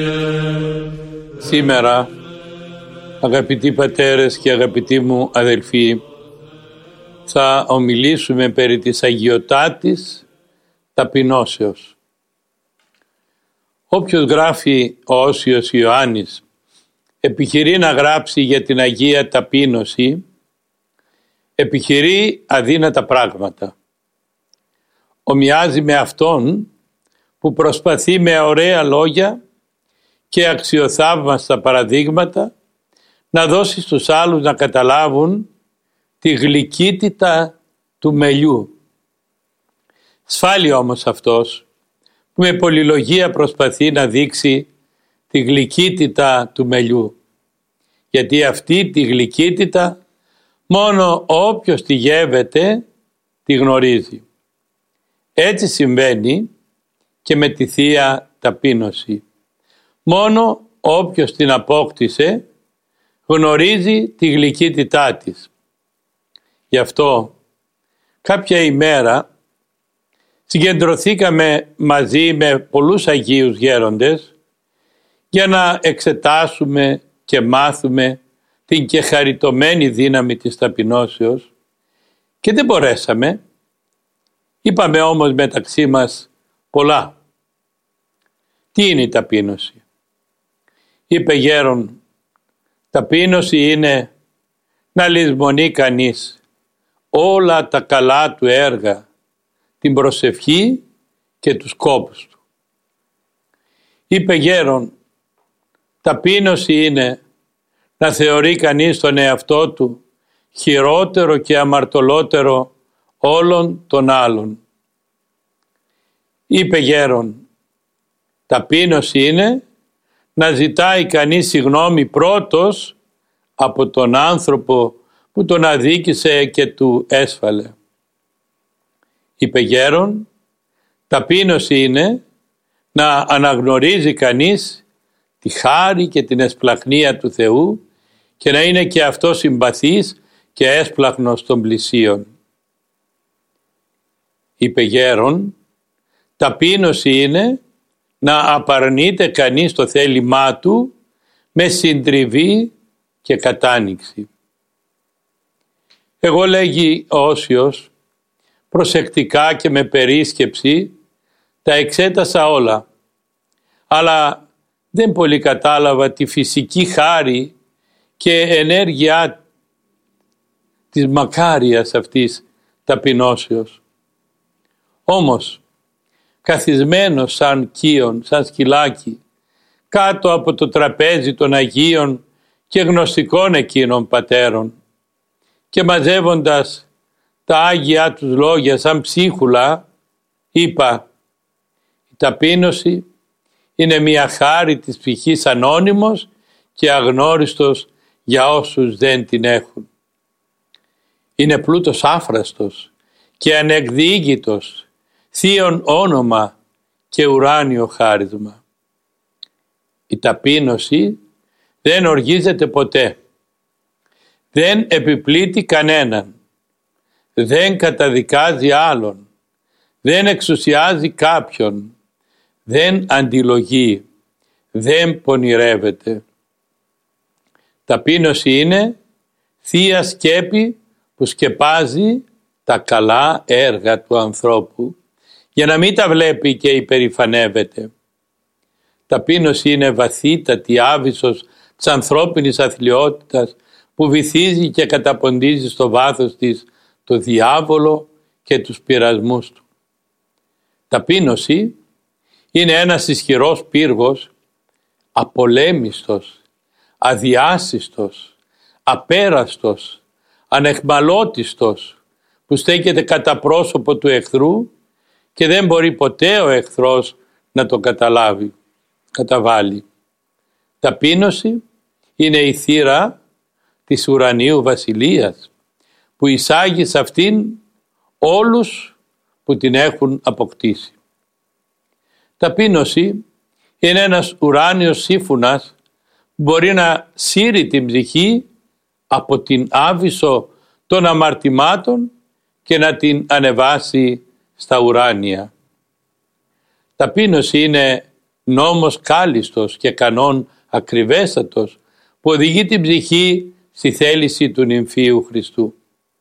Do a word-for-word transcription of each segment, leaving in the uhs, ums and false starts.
Σήμερα, αγαπητοί πατέρες και αγαπητοί μου αδελφοί, θα ομιλήσουμε περί της αγιωτάτης ταπεινώσεως. Όποιος γράφει ο Όσιος Ιωάννης επιχειρεί να γράψει για την Αγία Ταπείνωση, επιχειρεί αδύνατα πράγματα. Ομοιάζει με αυτόν που προσπαθεί με ωραία λόγια και αξιοθαύμαστα παραδείγματα να δώσει στους άλλους να καταλάβουν τη γλυκύτητα του μελιού. Σφάλει όμως αυτός που με πολυλογία προσπαθεί να δείξει τη γλυκύτητα του μελιού, γιατί αυτή τη γλυκύτητα μόνο όποιος τη γεύεται τη γνωρίζει. Έτσι συμβαίνει και με τη Θεία Ταπείνωση. Μόνο όποιος την απόκτησε γνωρίζει τη γλυκύτητά της. Γι' αυτό κάποια ημέρα συγκεντρωθήκαμε μαζί με πολλούς Αγίους Γέροντες για να εξετάσουμε και μάθουμε την κεχαριτωμένη δύναμη της ταπεινώσεως και δεν μπορέσαμε. Είπαμε όμως μεταξύ μας πολλά. Τι είναι η ταπείνωση? Είπε γέρον, ταπείνωση είναι να λησμονεί κανείς όλα τα καλά του έργα, την προσευχή και τους κόπους του. Είπε γέρον, ταπείνωση είναι να θεωρεί κανείς τον εαυτό του χειρότερο και αμαρτωλότερο όλων των άλλων. Είπε γέρον, ταπείνωση είναι να ζητάει κανείς συγγνώμη πρώτος από τον άνθρωπο που τον αδίκησε και του έσφαλε. Είπε γέρον, ταπείνωση είναι να αναγνωρίζει κανείς τη χάρη και την εσπλαχνία του Θεού και να είναι και αυτό συμπαθής και έσπλαχνος των πλησίων. Είπε γέρον, ταπείνωση είναι να απαρνείται κανείς το θέλημά του με συντριβή και κατάνοιξη. Εγώ, λέγει ο Όσιος, προσεκτικά και με περίσκεψη τα εξέτασα όλα, αλλά δεν πολύ κατάλαβα τη φυσική χάρη και ενέργειά της μακάριας αυτής ταπεινώσεως. Όμως, καθισμένος σαν κύον, σαν σκυλάκι, κάτω από το τραπέζι των Αγίων και γνωστικών εκείνων πατέρων και μαζεύοντας τα Άγια τους λόγια σαν ψίχουλα, είπα, η ταπείνωση είναι μια χάρη της ψυχής ανώνυμος και αγνώριστος για όσους δεν την έχουν. Είναι πλούτος άφραστος και ανεκδιήγητος, θείον όνομα και ουράνιο χάρισμα. Η ταπείνωση δεν οργίζεται ποτέ, δεν επιπλήττει κανέναν, δεν καταδικάζει άλλον, δεν εξουσιάζει κάποιον, δεν αντιλογεί, δεν πονηρεύεται. Ταπείνωση είναι θεία σκέπη που σκεπάζει τα καλά έργα του ανθρώπου για να μην τα βλέπει και υπερηφανεύεται. Ταπείνωση είναι βαθύτατη άβυσσος της ανθρώπινης αθλιότητας που βυθίζει και καταποντίζει στο βάθος της το διάβολο και τους πειρασμούς του. Ταπείνωση είναι ένας ισχυρός πύργος, απολέμιστος, αδιάσυστος, απέραστος, ανεχμαλώτιστος, που στέκεται κατά πρόσωπο του εχθρού και δεν μπορεί ποτέ ο εχθρός να το καταλάβει, καταβάλει. Ταπείνωση είναι η θύρα της ουρανίου βασιλείας που εισάγει σε αυτήν όλους που την έχουν αποκτήσει. Ταπείνωση είναι ένας ουράνιος σύμφωνας που μπορεί να σύρει την ψυχή από την άβυσσο των αμαρτημάτων και να την ανεβάσει στα ουράνια. Ταπείνωση είναι νόμος κάλλιστος και κανόν ακριβέστατος που οδηγεί την ψυχή στη θέληση του νυμφίου Χριστού.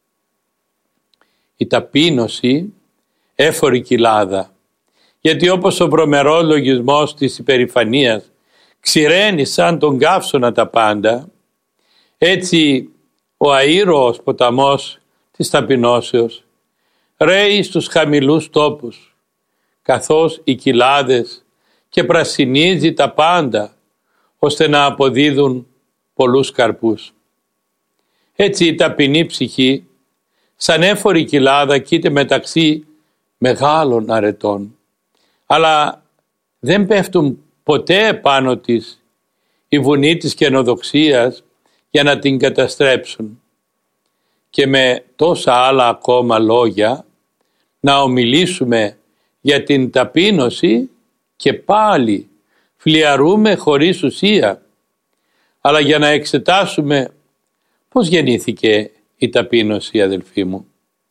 Η ταπείνωση έφορη κοιλάδα, γιατί όπως ο βρωμερός λογισμός της υπερηφανίας ξηραίνει σαν τον καύσωνα τα πάντα, έτσι ο αήρωος ποταμός της ταπεινώσεως ρέει στους χαμηλούς τόπους, καθώς οι κοιλάδες και πρασινίζει τα πάντα, ώστε να αποδίδουν πολλούς καρπούς. Έτσι η ταπεινή ψυχή, σαν έφορη κοιλάδα, κοίται μεταξύ μεγάλων αρετών, αλλά δεν πέφτουν ποτέ πάνω της η βουνή της καινοδοξίας για να την καταστρέψουν. Και με τόσα άλλα ακόμα λόγια να ομιλήσουμε για την ταπείνωση και πάλι φλιαρούμε χωρίς ουσία, αλλά για να εξετάσουμε πώς γεννήθηκε η ταπείνωση, αδελφοί μου.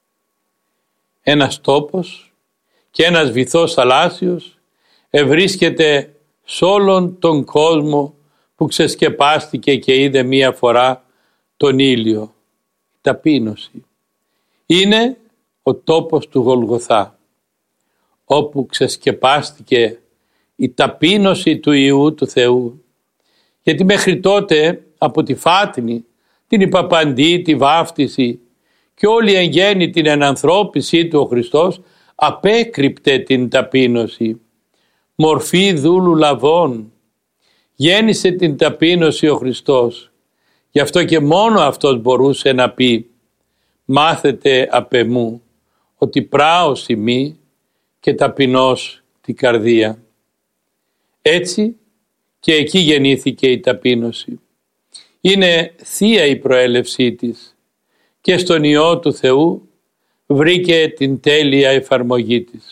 Ένας τόπος και ένας βυθός θαλάσσιος ευρίσκεται σ' όλον τον κόσμο που ξεσκεπάστηκε και είδε μία φορά τον ήλιο. Η ταπείνωση είναι ο τόπος του Γολγοθά, όπου ξεσκεπάστηκε η ταπείνωση του Υιού του Θεού, γιατί μέχρι τότε από τη φάτνη, την υπαπαντή, τη βάφτιση και όλη εν γέννη την ενανθρώπισή του ο Χριστός απέκρυπτε την ταπείνωση. Μορφή δούλου λαβών γέννησε την ταπείνωση ο Χριστός. Γι' αυτό και μόνο αυτός μπορούσε να πει «Μάθετε απ' εμού ότι πράος ημί και ταπεινός την καρδία». Έτσι και εκεί γεννήθηκε η ταπείνωση. Είναι θεία η προέλευσή της και στον Υιό του Θεού βρήκε την τέλεια εφαρμογή της.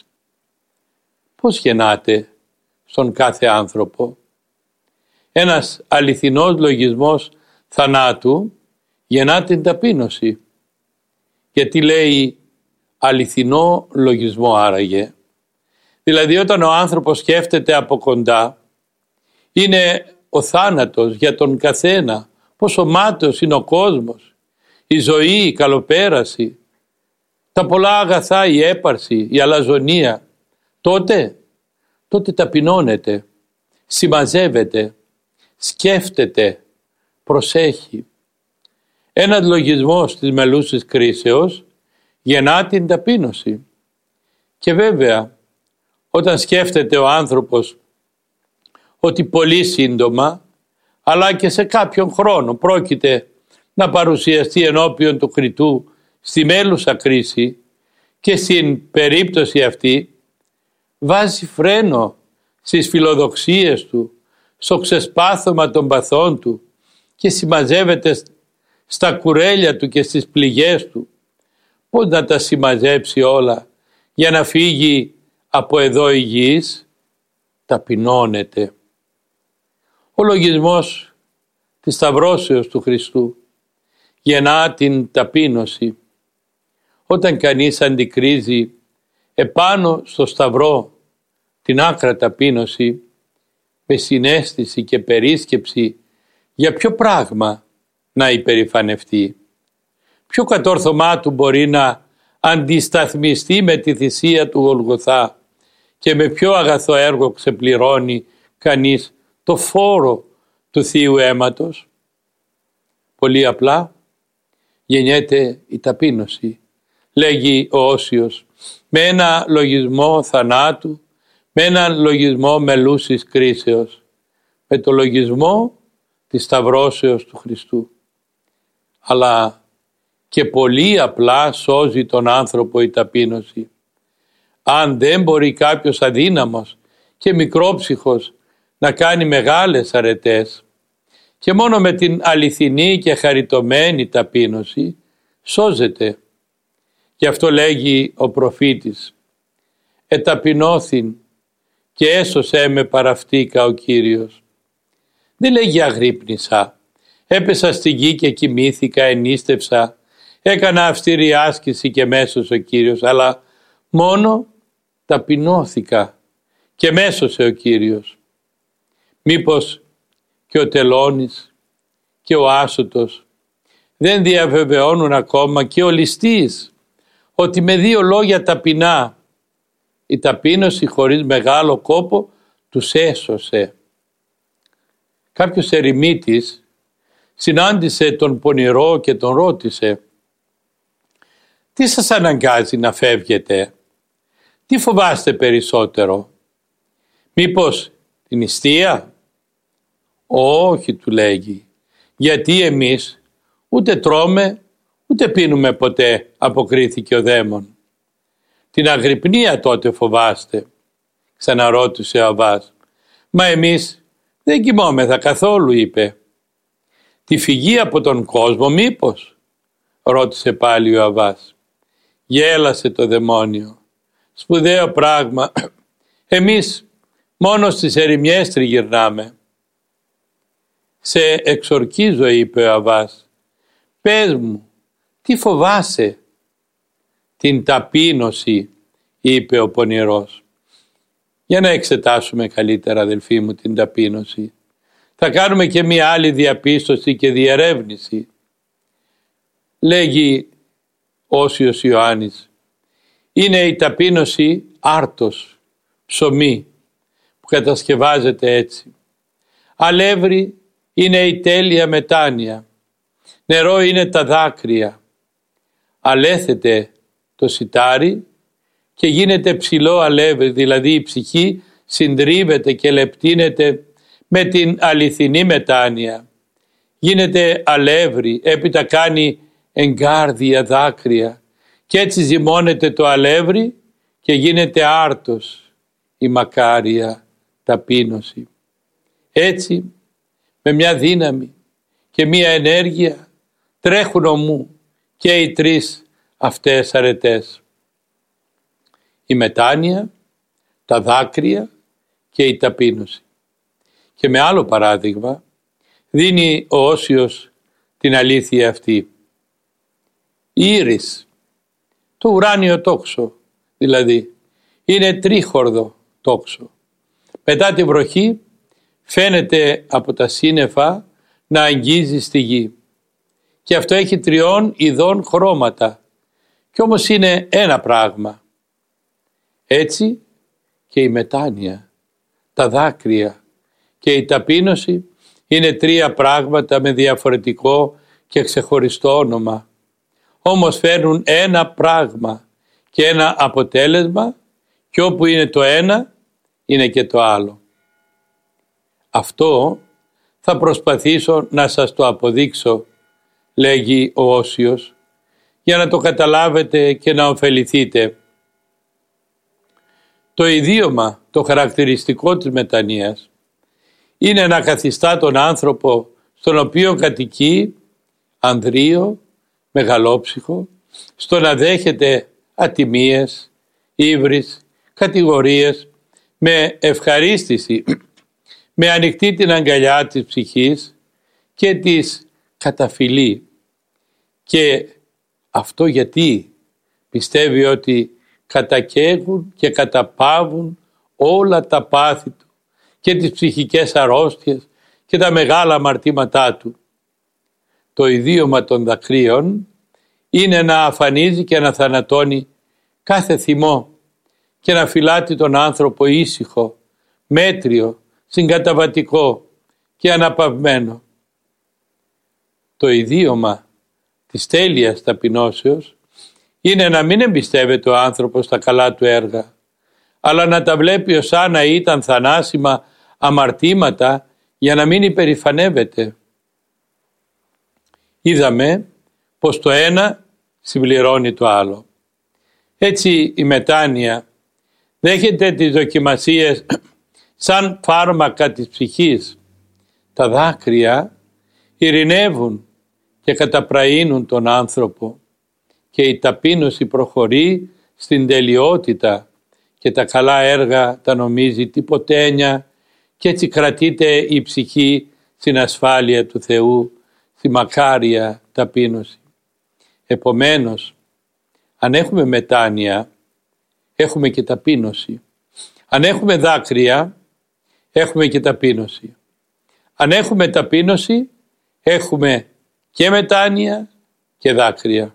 Πώς γεννάται στον κάθε άνθρωπο? Ένας αληθινός λογισμός θανάτου γεννά την ταπείνωση. Γιατί λέει αληθινό λογισμό άραγε? Δηλαδή όταν ο άνθρωπος σκέφτεται από κοντά, είναι ο θάνατος για τον καθένα, πόσο μάταιος είναι ο κόσμος, η ζωή, η καλοπέραση, τα πολλά αγαθά, η έπαρση, η αλαζονία. Τότε, τότε ταπεινώνεται, συμμαζεύεται, σκέφτεται, προσέχει. Ένας λογισμός της μελούσης κρίσεως γεννά την ταπείνωση. Και βέβαια, όταν σκέφτεται ο άνθρωπος ότι πολύ σύντομα, αλλά και σε κάποιον χρόνο πρόκειται να παρουσιαστεί ενώπιον του Κριτού στη μέλουσα κρίση, και στην περίπτωση αυτή βάζει φρένο στις φιλοδοξίες του, στο ξεσπάθωμα των παθών του και συμμαζεύεται στα κουρέλια του και στις πληγές του. Πώς να τα συμμαζέψει όλα για να φύγει από εδώ υγιής? Ταπεινώνεται. Ο λογισμός της σταυρώσεως του Χριστού γεννά την ταπείνωση. Όταν κανείς αντικρίζει επάνω στο σταυρό την άκρα ταπείνωση, με συναίσθηση και περίσκεψη για ποιο πράγμα να υπερηφανευτεί, ποιο κατόρθωμά του μπορεί να αντισταθμιστεί με τη θυσία του Γολγοθά και με ποιο αγαθό έργο ξεπληρώνει κανείς το φόρο του Θείου αίματος? Πολύ απλά γεννιέται η ταπείνωση, λέγει ο Όσιος, με ένα λογισμό θανάτου, με ένα λογισμό μελούσης κρίσεως, με το λογισμό της σταυρώσεως του Χριστού. Αλλά και πολύ απλά σώζει τον άνθρωπο η ταπείνωση. Αν δεν μπορεί κάποιος αδύναμος και μικρόψυχος να κάνει μεγάλες αρετές, και μόνο με την αληθινή και χαριτωμένη ταπείνωση σώζεται. Γι' αυτό λέγει ο προφήτης «Εταπεινώθην και έσωσέ με παραυτήκα ο Κύριος». Δεν λέγει αγρύπνησα, έπεσα στη γη και κοιμήθηκα, ενίστευσα, έκανα αυστηρή άσκηση και μέσωσε ο Κύριος, αλλά μόνο ταπεινώθηκα και μέσωσε ο Κύριος. Μήπως και ο τελώνης και ο άσωτος δεν διαβεβαιώνουν ακόμα και ο ληστής ότι με δύο λόγια ταπεινά η ταπείνωση χωρίς μεγάλο κόπο τους έσωσε. Κάποιος ερημίτης συνάντησε τον πονηρό και τον ρώτησε: «Τι σας αναγκάζει να φεύγετε? Τι φοβάστε περισσότερο? Μήπως την νηστεία?» «Όχι», του λέγει, «γιατί εμείς ούτε τρώμε ούτε πίνουμε ποτέ», αποκρίθηκε ο δαίμον. «Την αγρυπνία τότε φοβάστε?» ξαναρώτησε ο Αββάς. «Μα εμείς δεν κοιμόμεθα καθόλου», είπε. «Τη φυγή από τον κόσμο μήπως?» ρώτησε πάλι ο Αββάς. Γέλασε το δαιμόνιο. «Σπουδαίο πράγμα. Εμείς μόνο στις ερημιές τριγυρνάμε». «Σε εξορκίζω», είπε ο Αββάς. «Πες μου, τι φοβάσαι?» «Την ταπείνωση», είπε ο πονηρός. «Για να εξετάσουμε καλύτερα, αδελφοί μου, την ταπείνωση. Θα κάνουμε και μία άλλη διαπίστωση και διερεύνηση». Λέγει Όσιος Ιωάννης: «Είναι η ταπείνωση άρτος, ψωμί, που κατασκευάζεται έτσι. Αλεύρι είναι η τέλεια μετάνοια. Νερό είναι τα δάκρυα. Αλέθεται το σιτάρι και γίνεται ψηλό αλεύρι, δηλαδή η ψυχή συντρίβεται και λεπτύνεται με την αληθινή μετάνοια. Γίνεται αλεύρι, έπειτα κάνει εγκάρδια δάκρυα και έτσι ζυμώνεται το αλεύρι και γίνεται άρτος, η μακάρια ταπείνωση. Έτσι, με μια δύναμη και μια ενέργεια τρέχουν ομού και οι τρεις αυτές αρετές. Η μετάνοια, τα δάκρυα και η ταπείνωση. Και με άλλο παράδειγμα δίνει ο Όσιος την αλήθεια αυτή. Η ήρις, το ουράνιο τόξο δηλαδή, είναι τρίχορδο τόξο. Μετά τη βροχή φαίνεται από τα σύννεφα να αγγίζει στη γη. Και αυτό έχει τριών ειδών χρώματα. Κι όμως είναι ένα πράγμα. Έτσι και η μετάνοια, τα δάκρυα και η ταπείνωση είναι τρία πράγματα με διαφορετικό και ξεχωριστό όνομα. Όμως φέρνουν ένα πράγμα και ένα αποτέλεσμα, και όπου είναι το ένα είναι και το άλλο. Αυτό θα προσπαθήσω να σας το αποδείξω, λέγει ο Όσιος, για να το καταλάβετε και να ωφεληθείτε. Το ιδίωμα, το χαρακτηριστικό της μετανοίας, είναι να καθιστά τον άνθρωπο στον οποίο κατοικεί ανδρείο, μεγαλόψυχο, στο να δέχεται ατιμίες, ύβρις, κατηγορίες, με ευχαρίστηση, με ανοιχτή την αγκαλιά της ψυχής και της καταφυλεί. Και αυτό γιατί πιστεύει ότι κατακαίγουν και καταπάβουν όλα τα πάθη του και τις ψυχικές αρρώστιες και τα μεγάλα αμαρτήματά του. Το ιδίωμα των δακρύων είναι να αφανίζει και να θανατώνει κάθε θυμό και να φυλάτει τον άνθρωπο ήσυχο, μέτριο, συγκαταβατικό και αναπαυμένο. Το ιδίωμα της τέλειας ταπεινώσεως είναι να μην εμπιστεύεται ο άνθρωπος στα καλά του έργα, αλλά να τα βλέπει ως αν να ήταν θανάσιμα αμαρτήματα για να μην υπερηφανεύεται. Είδαμε πως το ένα συμπληρώνει το άλλο. Έτσι η μετάνοια δέχεται τις δοκιμασίες σαν φάρμακα της ψυχής. Τα δάκρυα ειρηνεύουν και καταπραίνουν τον άνθρωπο και η ταπείνωση προχωρεί στην τελειότητα και τα καλά έργα τα νομίζει τυποτένια και έτσι κρατείται η ψυχή στην ασφάλεια του Θεού, στη μακάρια ταπείνωση. Επομένως, αν έχουμε μετάνοια, έχουμε και ταπείνωση. Αν έχουμε δάκρυα, έχουμε και ταπείνωση. Αν έχουμε ταπείνωση, έχουμε και μετάνοια και δάκρυα.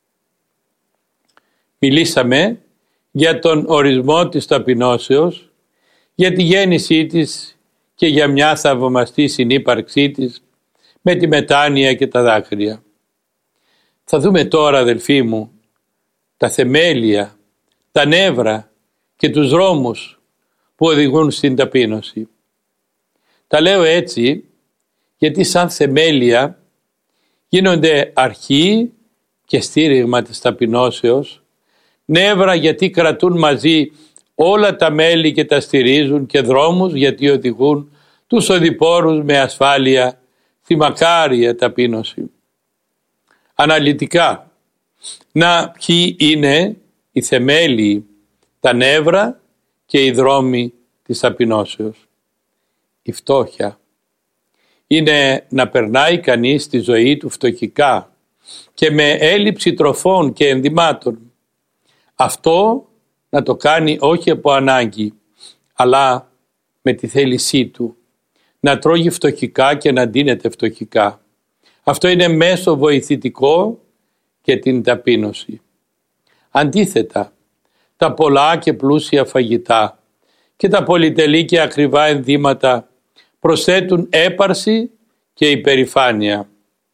Μιλήσαμε για τον ορισμό της ταπεινώσεως, για τη γέννησή της και για μια θαυμαστή συνύπαρξή της με τη μετάνοια και τα δάκρυα. Θα δούμε τώρα, αδελφοί μου, τα θεμέλια, τα νεύρα και τους δρόμους που οδηγούν στην ταπείνωση. Τα λέω έτσι γιατί σαν θεμέλια γίνονται αρχή και στήριγμα της ταπεινώσεως, νεύρα γιατί κρατούν μαζί όλα τα μέλη και τα στηρίζουν, και δρόμους γιατί οδηγούν τους οδηπόρους με ασφάλεια στη μακάρια ταπείνωση. Αναλυτικά, να ποιοι είναι οι θεμέλιοι, τα νεύρα και οι δρόμοι της ταπεινώσεως. Η φτώχεια είναι να περνάει κανείς τη ζωή του φτωχικά και με έλλειψη τροφών και ενδυμάτων. Αυτό να το κάνει όχι από ανάγκη, αλλά με τη θέλησή του, να τρώγει φτωχικά και να ντύνεται φτωχικά. Αυτό είναι μέσο βοηθητικό και την ταπείνωση. Αντίθετα, τα πολλά και πλούσια φαγητά και τα πολυτελή και ακριβά ενδύματα προσθέτουν έπαρση και υπερηφάνεια.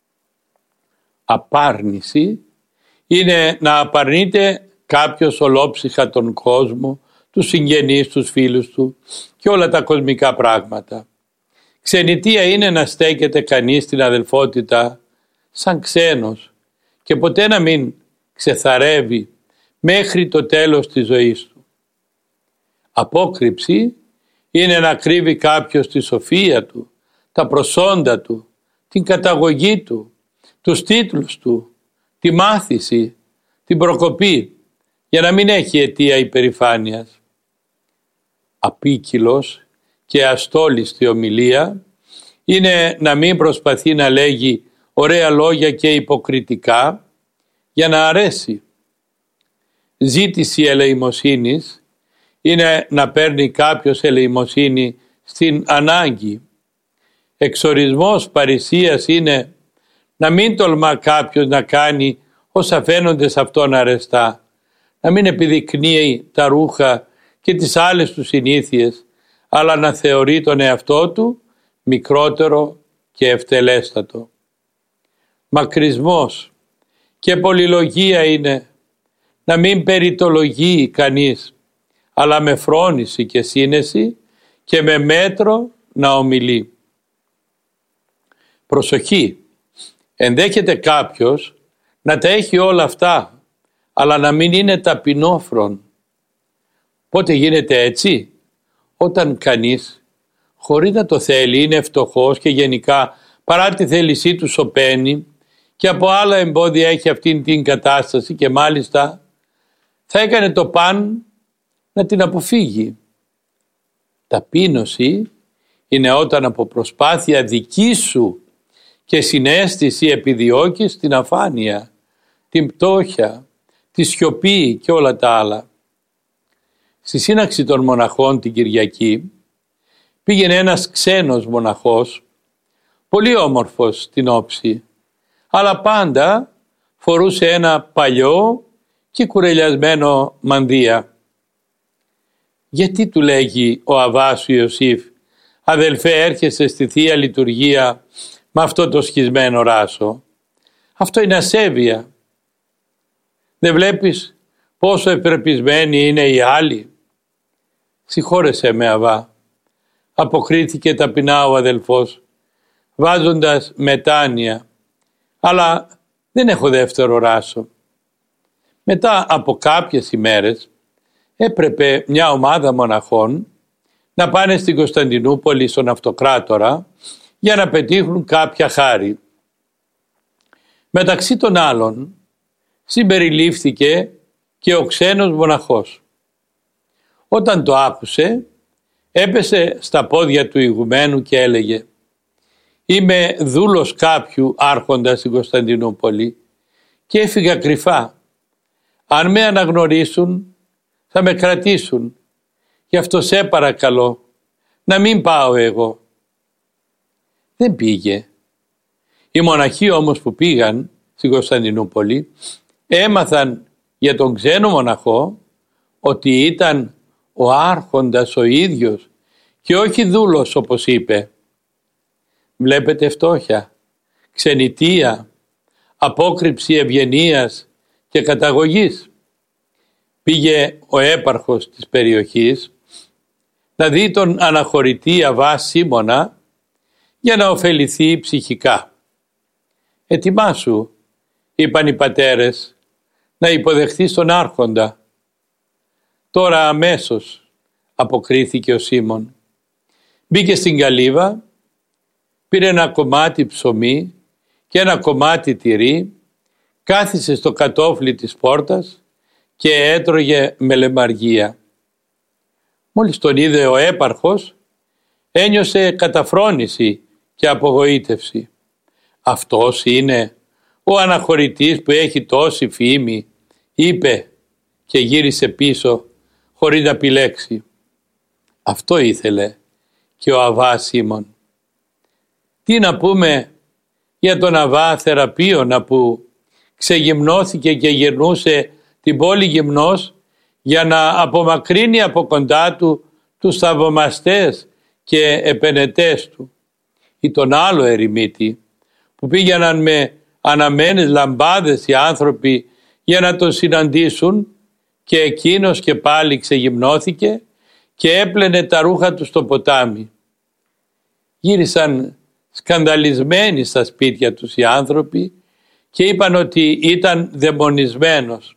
Απάρνηση είναι να απαρνείται κάποιος ολόψυχα τον κόσμο, τους συγγενείς, τους φίλους του και όλα τα κοσμικά πράγματα. Ξενιτεία είναι να στέκεται κανείς στην αδελφότητα σαν ξένος και ποτέ να μην ξεθαρεύει μέχρι το τέλος της ζωής του. Απόκρυψη είναι να κρύβει κάποιος τη σοφία του, τα προσόντα του, την καταγωγή του, τους τίτλους του, τη μάθηση, την προκοπή, για να μην έχει αιτία υπερηφάνειας. Απίκυλος και αστόλιστη ομιλία είναι να μην προσπαθεί να λέγει ωραία λόγια και υποκριτικά για να αρέσει. Ζήτηση ελεημοσύνης είναι να παίρνει κάποιος ελεημοσύνη στην ανάγκη. Εξορισμός παρησίας είναι να μην τολμά κάποιος να κάνει όσα φαίνονται σε αυτόν αρεστά, να μην επιδεικνύει τα ρούχα και τις άλλες του συνήθειες, αλλά να θεωρεί τον εαυτό του μικρότερο και ευτελέστατο. Μακρισμός και πολυλογία είναι να μην περιτολογεί κανείς, αλλά με φρόνηση και σύνεση και με μέτρο να ομιλεί. Προσοχή, ενδέχεται κάποιος να τα έχει όλα αυτά, αλλά να μην είναι ταπεινόφρον. Πότε γίνεται έτσι? Όταν κανείς, χωρίς να το θέλει, είναι φτωχός και γενικά παρά τη θέλησή του σωπαίνει και από άλλα εμπόδια έχει αυτήν την κατάσταση και μάλιστα θα έκανε το παν να την αποφύγει. Ταπείνωση είναι όταν από προσπάθεια δική σου και συναίσθηση επιδιώκεις την αφάνεια, την πτώχεια, τη σιωπή και όλα τα άλλα. Στη σύναξη των μοναχών την Κυριακή πήγαινε ένας ξένος μοναχός, πολύ όμορφος στην όψη, αλλά πάντα φορούσε ένα παλιό και κουρελιασμένο μανδύα. Γιατί, του λέγει ο Αββάς ο Ιωσήφ, αδελφέ, έρχεσαι στη Θεία Λειτουργία με αυτό το σχισμένο ράσο? Αυτό είναι ασέβεια. Δεν βλέπεις πόσο επρεπισμένοι είναι οι άλλοι? Συγχώρεσέ με, Αββά, αποκρίθηκε ταπεινά ο αδελφός, βάζοντας μετάνοια, αλλά δεν έχω δεύτερο ράσο. Μετά από κάποιες ημέρες έπρεπε μια ομάδα μοναχών να πάνε στην Κωνσταντινούπολη στον Αυτοκράτορα για να πετύχουν κάποια χάρη. Μεταξύ των άλλων συμπεριλήφθηκε και ο ξένος μοναχός. Όταν το άκουσε, έπεσε στα πόδια του ηγουμένου και έλεγε «Είμαι δούλος κάποιου άρχοντα στην Κωνσταντινούπολη και έφυγα κρυφά. Αν με αναγνωρίσουν θα με κρατήσουν. Γι' αυτό σε παρακαλώ να μην πάω εγώ. Δεν πήγε. Οι μοναχοί όμως που πήγαν στην Κωνσταντινούπολη έμαθαν για τον ξένο μοναχό ότι ήταν ο άρχοντας ο ίδιος και όχι δούλος όπως είπε. Βλέπετε φτώχεια, ξενιτεία, απόκρυψη ευγενίας και καταγωγής. Πήγε ο έπαρχος της περιοχής να δει τον αναχωρητή Αββά Σίμωνα για να ωφεληθεί ψυχικά. «Ετοιμάσου», είπαν οι πατέρες, «να υποδεχθείς τον άρχοντα». «Τώρα αμέσως», αποκρίθηκε ο Σίμων. Μπήκε στην καλύβα, πήρε ένα κομμάτι ψωμί και ένα κομμάτι τυρί, κάθισε στο κατόφλι της πόρτας και έτρωγε με λεμαργία. Μόλις τον είδε ο έπαρχος, ένιωσε καταφρόνηση και απογοήτευση. «Αυτός είναι ο αναχωρητής που έχει τόση φήμη», είπε και γύρισε πίσω χωρίς να επιλέξει. Αυτό ήθελε και ο Αββά Σίμων. Τι να πούμε για τον Αββά Θεραπείωνα που ξεγυμνώθηκε και γυρνούσε την πόλη γυμνός για να απομακρύνει από κοντά του τους θαυμαστές και επενετές του, ή τον άλλο ερημίτη που πήγαιναν με αναμένες λαμπάδες οι άνθρωποι για να τον συναντήσουν και εκείνος και πάλι ξεγυμνώθηκε και έπλαινε τα ρούχα του στο ποτάμι. Γύρισαν σκανδαλισμένοι στα σπίτια τους οι άνθρωποι και είπαν ότι ήταν δαιμονισμένος.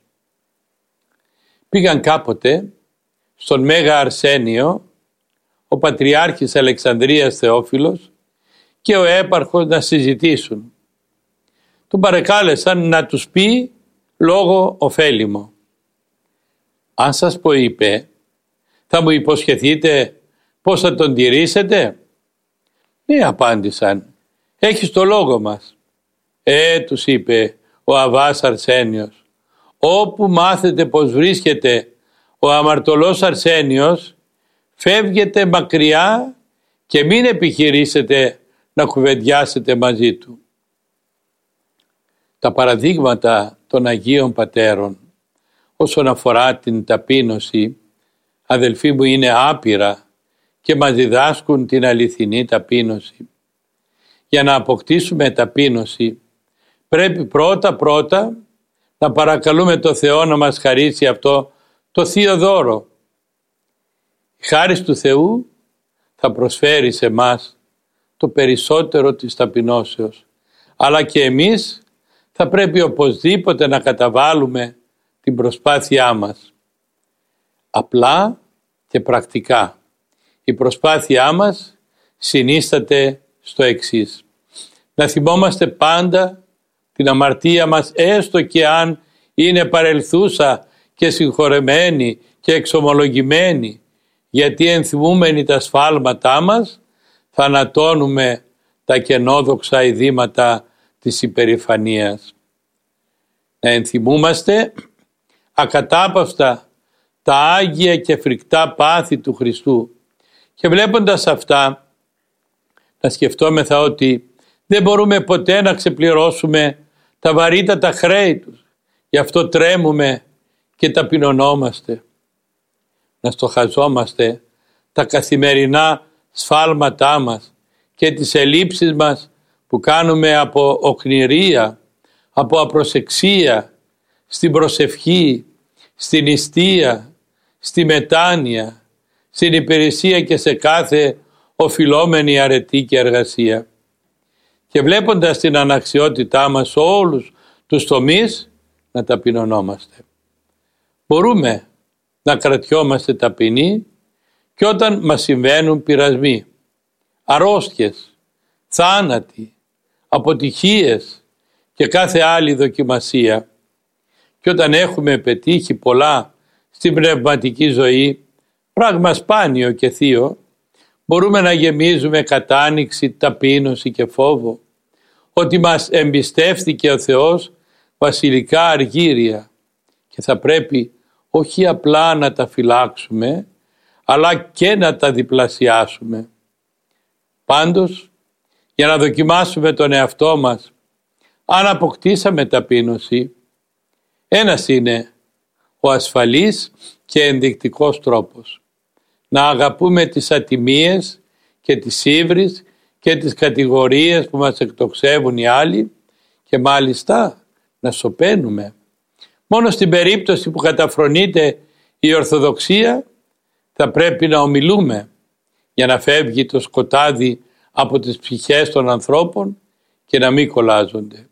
Πήγαν κάποτε στον Μέγα Αρσένιο ο Πατριάρχης Αλεξανδρίας Θεόφιλος και ο έπαρχος να συζητήσουν. Τον παρεκάλεσαν να τους πει λόγο ωφέλιμο. «Αν σας πω», είπε, «θα μου υποσχεθείτε πώς θα τον τηρήσετε?» «Ναι», απάντησαν, «έχεις το λόγο μας». «Ε», τους είπε ο Αββάς Αρσένιος, «όπου μάθετε πως βρίσκεται ο αμαρτωλός Αρσένιος, φεύγετε μακριά και μην επιχειρήσετε να κουβεντιάσετε μαζί του». Τα παραδείγματα των Αγίων Πατέρων όσον αφορά την ταπείνωση, αδελφοί μου, είναι άπειρα και μας διδάσκουν την αληθινή ταπείνωση. Για να αποκτήσουμε ταπείνωση πρέπει πρώτα πρώτα να παρακαλούμε το Θεό να μας χαρίσει αυτό το θείο δώρο. Η χάρις του Θεού θα προσφέρει σε μας το περισσότερο της ταπεινώσεως, αλλά και εμείς θα πρέπει οπωσδήποτε να καταβάλουμε την προσπάθειά μας. Απλά και πρακτικά. Η προσπάθειά μας συνίσταται στο εξής: να θυμόμαστε πάντα την αμαρτία μας, έστω και αν είναι παρελθούσα και συγχωρεμένη και εξομολογημένη, γιατί ενθυμούμενοι τα σφάλματά μας θανατώνουμε τα κενόδοξα ειδήματα της υπερηφανίας. Να ενθυμούμαστε ακατάπαυστα τα άγια και φρικτά πάθη του Χριστού και βλέποντας αυτά να σκεφτόμεθα ότι δεν μπορούμε ποτέ να ξεπληρώσουμε τα βαρύτατα χρέη τους. Γι' αυτό τρέμουμε και ταπεινωνόμαστε. Να στοχαζόμαστε τα καθημερινά σφάλματά μας και τις ελλείψεις μας που κάνουμε από οκνηρία, από απροσεξία, στην προσευχή, στην νηστεία, στη μετάνοια, στην υπηρεσία και σε κάθε οφειλόμενη αρετή και εργασία. Και βλέποντας την αναξιότητά μας σε όλους τους τομείς, να ταπεινωνόμαστε. Μπορούμε να κρατιόμαστε ταπεινοί και όταν μας συμβαίνουν πειρασμοί, αρρώστιες, θάνατοι, αποτυχίες και κάθε άλλη δοκιμασία. Και όταν έχουμε πετύχει πολλά στην πνευματική ζωή, πράγμα σπάνιο και θείο, μπορούμε να γεμίζουμε κατάνοιξη, ταπείνωση και φόβο, ότι μας εμπιστεύθηκε ο Θεός βασιλικά αργύρια και θα πρέπει όχι απλά να τα φυλάξουμε, αλλά και να τα διπλασιάσουμε. Πάντως, για να δοκιμάσουμε τον εαυτό μας, αν αποκτήσαμε ταπείνωση, ένας είναι ο ασφαλής και ενδεικτικός τρόπος. Να αγαπούμε τις ατιμίες και τις ύβρις και τις κατηγορίες που μας εκτοξεύουν οι άλλοι και μάλιστα να σωπαίνουμε. Μόνο στην περίπτωση που καταφρονείται η Ορθοδοξία θα πρέπει να ομιλούμε για να φεύγει το σκοτάδι από τις ψυχές των ανθρώπων και να μην κολλάζονται.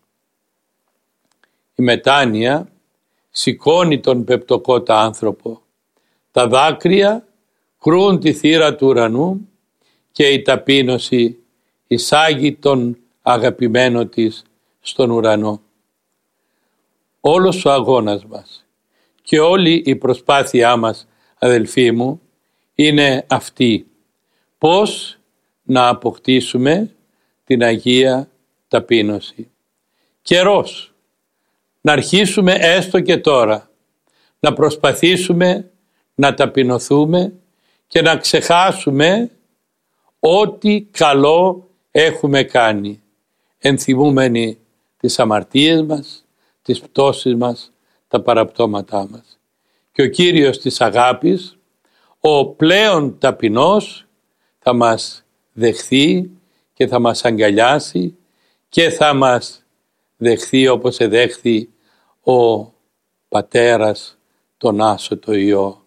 Η μετάνοια σηκώνει τον πεπτοκότα άνθρωπο. Τα δάκρυα κρούν τη θύρα του ουρανού και η ταπείνωση εισάγει τον αγαπημένο της στον ουρανό. Όλος ο αγώνας μας και όλη η προσπάθειά μας, αδελφοί μου, είναι αυτή. Πώς να αποκτήσουμε την Αγία Ταπείνωση. Καιρός να αρχίσουμε έστω και τώρα να προσπαθήσουμε να ταπεινωθούμε και να ξεχάσουμε ό,τι καλό έχουμε κάνει, ενθυμούμενοι τις αμαρτίες μας, τις πτώσεις μας, τα παραπτώματά μας. Και ο Κύριος της αγάπης, ο πλέον ταπεινός, θα μας δεχθεί και θα μας αγκαλιάσει και θα μας δεχθεί όπως εδέχθη ο πατέρας τον άσωτο Υιό.